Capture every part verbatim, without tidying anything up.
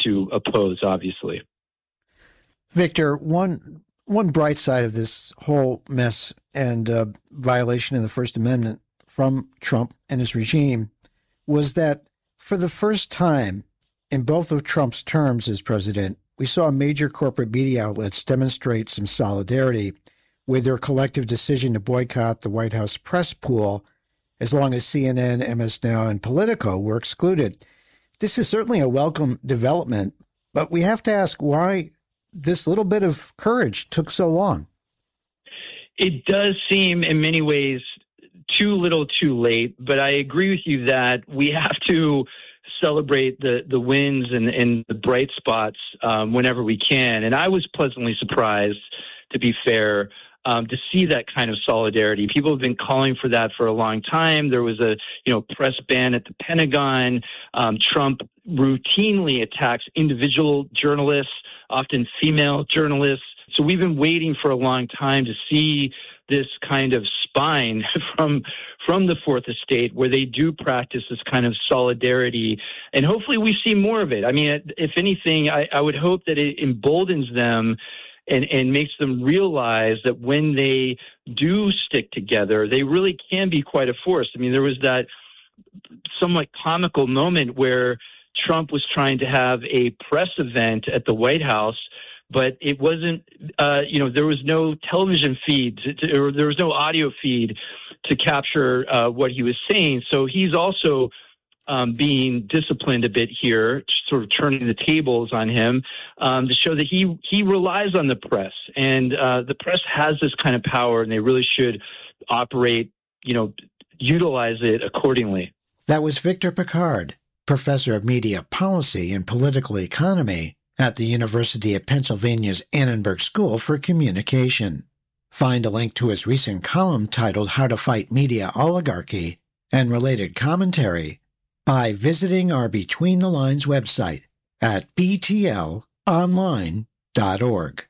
to oppose, obviously. Victor, one one bright side of this whole mess and uh, violation of the First Amendment from Trump and his regime was that for the first time in both of Trump's terms as president, we saw major corporate media outlets demonstrate some solidarity with their collective decision to boycott the White House press pool as long as C N N, M S Now, and Politico were excluded. This is certainly a welcome development, but we have to ask why this little bit of courage took so long. It does seem in many ways too little too late, but I agree with you that we have to celebrate the, the wins and, and the bright spots um, whenever we can. And I was pleasantly surprised, to be fair, um, to see that kind of solidarity. People have been calling for that for a long time. There was a you know press ban at the Pentagon. Um, Trump routinely attacks individual journalists, often female journalists. So we've been waiting for a long time to see this kind of spine from from the Fourth Estate, where they do practice this kind of solidarity. And hopefully we see more of it. I mean, if anything, I, I would hope that it emboldens them and, and makes them realize that when they do stick together, they really can be quite a force. I mean, there was that somewhat comical moment where Trump was trying to have a press event at the White House, but it wasn't, uh, you know, there was no television feed, to, to, or there was no audio feed to capture uh, what he was saying. So he's also um, being disciplined a bit here, sort of turning the tables on him um, to show that he, he relies on the press. And uh, the press has this kind of power, and they really should operate, you know, utilize it accordingly. That was Victor Pickard, professor of media policy and political economy at the University of Pennsylvania's Annenberg School for Communication. Find a link to his recent column titled How to Fight Media Oligarchy and related commentary by visiting our Between the Lines website at b t l online dot org.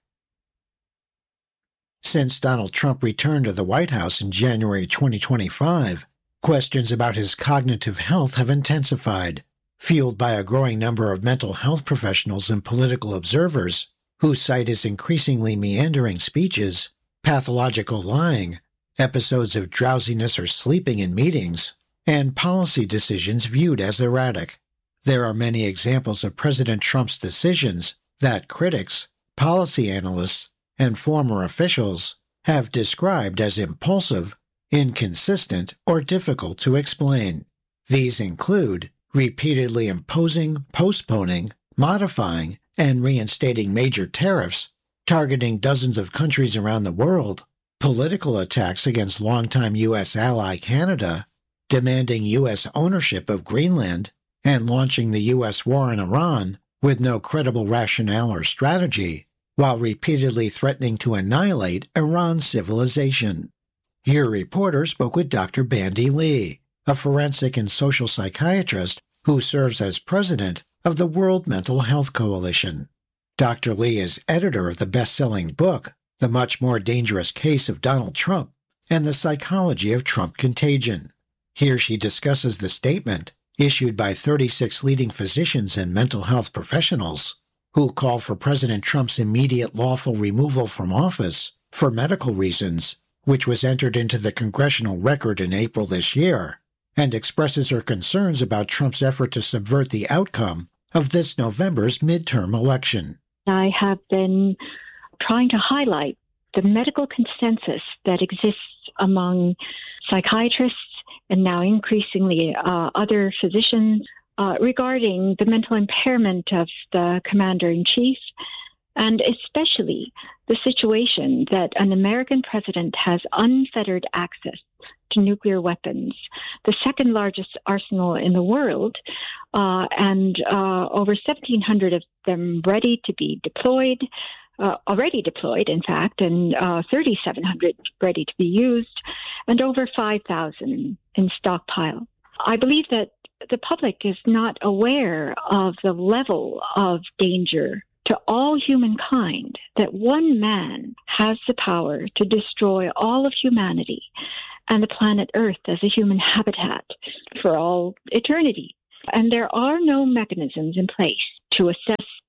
Since Donald Trump returned to the White House in January twenty twenty-five, questions about his cognitive health have intensified, fueled by a growing number of mental health professionals and political observers who cite his increasingly meandering speeches, pathological lying, episodes of drowsiness or sleeping in meetings, and policy decisions viewed as erratic. There are many examples of President Trump's decisions that critics, policy analysts, and former officials have described as impulsive, inconsistent, or difficult to explain. These include repeatedly imposing, postponing, modifying, and reinstating major tariffs, targeting dozens of countries around the world, political attacks against longtime U S ally Canada, demanding U S ownership of Greenland, and launching the U S war in Iran with no credible rationale or strategy, while repeatedly threatening to annihilate Iran's civilization. Your reporter spoke with Doctor Bandy Lee, a forensic and social psychiatrist who serves as president of the World Mental Health Coalition. Doctor Lee is editor of the best-selling book, The Much More Dangerous Case of Donald Trump and the Psychology of Trump Contagion. Here she discusses the statement issued by thirty-six leading physicians and mental health professionals who call for President Trump's immediate lawful removal from office for medical reasons, which was entered into the congressional record in April this year, and expresses her concerns about Trump's effort to subvert the outcome of this November's midterm election. I have been trying to highlight the medical consensus that exists among psychiatrists and now increasingly uh, other physicians uh, regarding the mental impairment of the commander-in-chief, and especially the situation that an American president has unfettered access to nuclear weapons, the second largest arsenal in the world, uh, and uh, over seventeen hundred of them ready to be deployed, uh, already deployed, in fact, and uh, thirty-seven hundred ready to be used, and over five thousand in stockpile. I believe that the public is not aware of the level of danger to all humankind, that one man has the power to destroy all of humanity and the planet Earth as a human habitat for all eternity. And there are no mechanisms in place to assess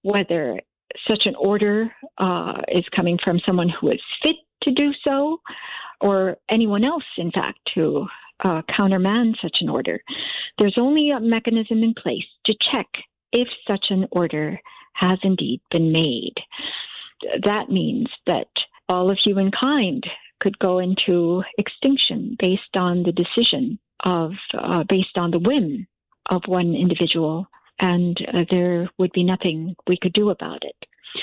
whether such an order uh, is coming from someone who is fit to do so, or anyone else, in fact, to uh, countermand such an order. There's only a mechanism in place to check if such an order has indeed been made. That means that all of humankind could go into extinction based on the decision of, uh, based on the whim of one individual, and uh, there would be nothing we could do about it.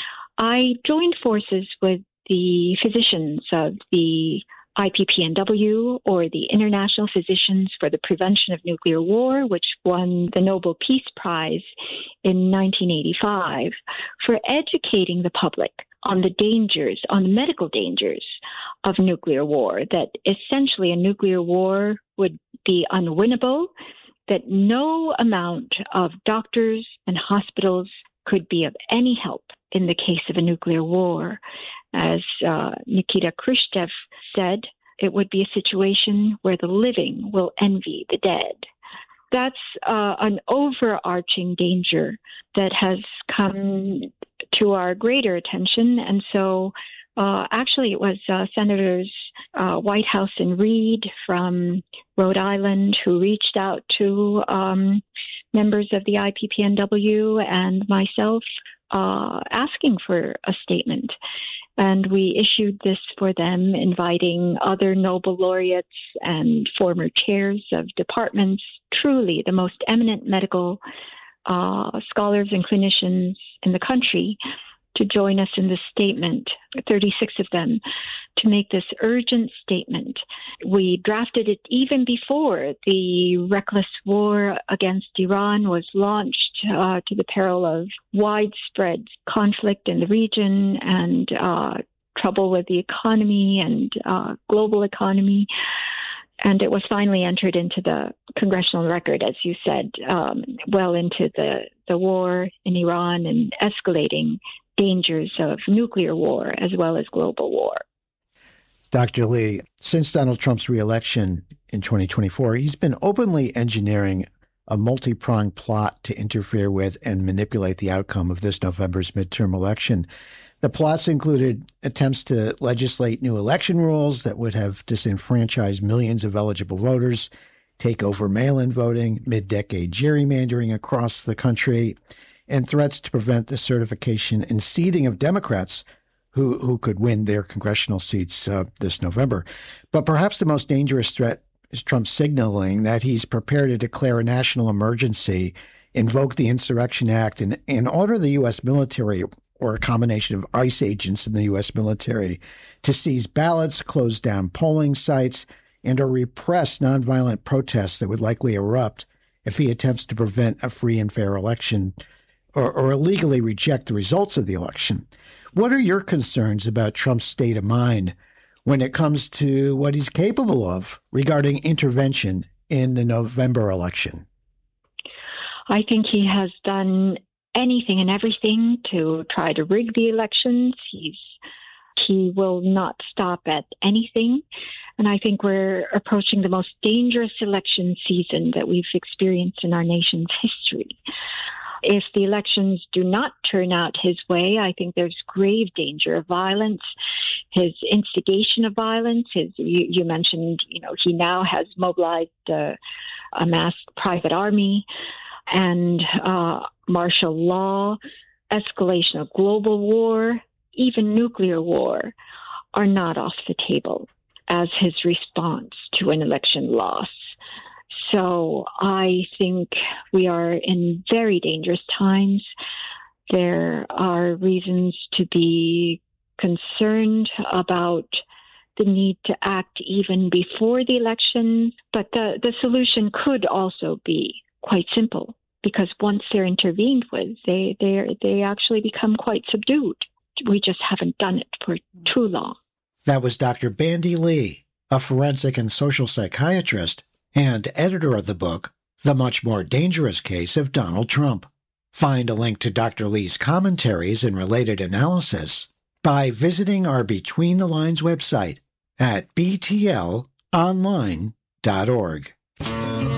I joined forces with the physicians of the I P P N W, or the International Physicians for the Prevention of Nuclear War, which won the Nobel Peace Prize in nineteen eighty-five, for educating the public on the dangers, on the medical dangers of nuclear war, that essentially a nuclear war would be unwinnable, that no amount of doctors and hospitals could be of any help in the case of a nuclear war. As uh, Nikita Khrushchev said, it would be a situation where the living will envy the dead. That's uh, an overarching danger that has come to our greater attention. And so uh, actually it was uh, Senators uh, Whitehouse and Reid from Rhode Island who reached out to um, members of the I P P N W and myself uh, asking for a statement. And we issued this for them, inviting other Nobel laureates and former chairs of departments, truly the most eminent medical uh, scholars and clinicians in the country, to join us in this statement, thirty-six of them, to make this urgent statement. We drafted it even before the reckless war against Iran was launched, uh, to the peril of widespread conflict in the region and uh, trouble with the economy and uh, global economy. And it was finally entered into the congressional record, as you said, um, well into the, the war in Iran and escalating dangers of nuclear war as well as global war. Doctor Lee, since Donald Trump's reelection in twenty twenty-four, he's been openly engineering a multi-pronged plot to interfere with and manipulate the outcome of this November's midterm election. The plots included attempts to legislate new election rules that would have disenfranchised millions of eligible voters, take over mail-in voting, mid-decade gerrymandering across the country, and threats to prevent the certification and seating of Democrats who, who could win their congressional seats uh, this November. But perhaps the most dangerous threat is Trump signaling that he's prepared to declare a national emergency, invoke the Insurrection Act, and, and order the U S military, or a combination of ICE agents in the U S military, to seize ballots, close down polling sites, and to repress nonviolent protests that would likely erupt if he attempts to prevent a free and fair election or, or illegally reject the results of the election. What are your concerns about Trump's state of mind when it comes to what he's capable of regarding intervention in the November election? I think he has done anything and everything to try to rig the elections. He's he will not stop at anything. And I think we're approaching the most dangerous election season that we've experienced in our nation's history. If the elections do not turn out his way, I think there's grave danger of violence. His instigation of violence, his, you, you mentioned, you know, he now has mobilized uh, a masked private army and uh, martial law, escalation of global war, even nuclear war, are not off the table as his response to an election loss. So I think we are in very dangerous times. There are reasons to be concerned about the need to act even before the election. But the, the solution could also be quite simple, because once they're intervened with, they they they actually become quite subdued. We just haven't done it for too long. That was Doctor Bandy Lee, a forensic and social psychiatrist and editor of the book, The Much More Dangerous Case of Donald Trump. Find a link to Doctor Lee's commentaries and related analysis by visiting our Between the Lines website at b t l online dot org.